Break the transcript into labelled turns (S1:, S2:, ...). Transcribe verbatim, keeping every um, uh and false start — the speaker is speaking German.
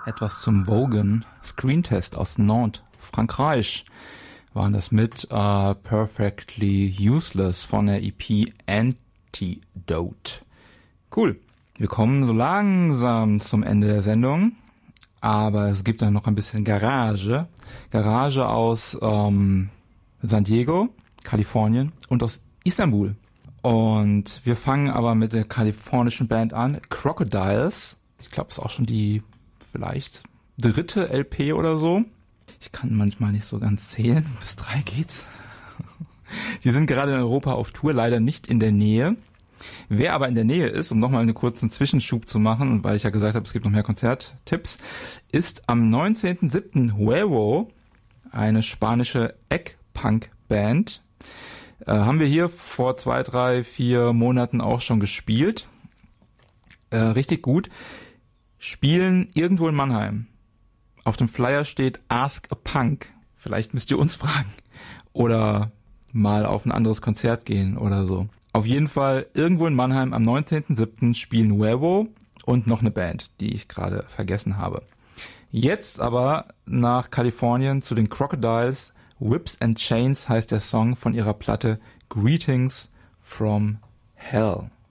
S1: etwas zum Vogan Screentest aus Nantes, Frankreich. Waren das mit uh, Perfectly Useless von der E P Antidote. Cool. Wir kommen so langsam zum Ende der Sendung, aber es gibt dann noch ein bisschen Garage. Garage aus ähm, San Diego, Kalifornien und aus Istanbul. Und wir fangen aber mit der kalifornischen Band an, Crocodiles. Ich glaube, es ist auch schon die vielleicht dritte L P oder so. Ich kann manchmal nicht so ganz zählen. Bis drei geht's. Die sind gerade in Europa auf Tour, leider nicht in der Nähe. Wer aber in der Nähe ist, um nochmal einen kurzen Zwischenschub zu machen, weil ich ja gesagt habe, es gibt noch mehr Konzerttipps, ist am neunzehnten siebten Huevo, eine spanische Egg-Punk-Band. Äh, haben wir hier vor zwei, drei, vier Monaten auch schon gespielt. Äh, richtig gut. Spielen irgendwo in Mannheim. Auf dem Flyer steht Ask a Punk. Vielleicht müsst ihr uns fragen. Oder mal auf ein anderes Konzert gehen oder so. Auf jeden Fall irgendwo in Mannheim am neunzehnten siebten spielen Huevo und noch eine Band, die ich gerade vergessen habe. Jetzt aber nach Kalifornien zu den Crocodiles. Whips and Chains heißt der Song von ihrer Platte Greetings from Hell.